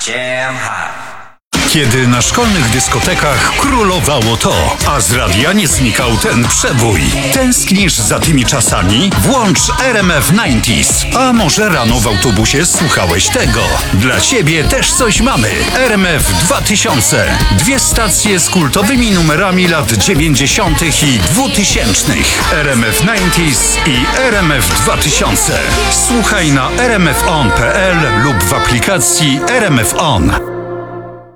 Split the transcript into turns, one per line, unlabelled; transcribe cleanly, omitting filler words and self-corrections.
Kiedy na szkolnych dyskotekach królowało to, a z radia nie znikał ten przebój. Tęsknisz za tymi czasami? Włącz RMF 90s. A może rano w autobusie słuchałeś tego? Dla ciebie też coś mamy. RMF 2000. Dwie stacje z kultowymi numerami lat 90. i 2000. RMF 90s i RMF 2000. Słuchaj na rmfon.pl lub w aplikacji RMF On.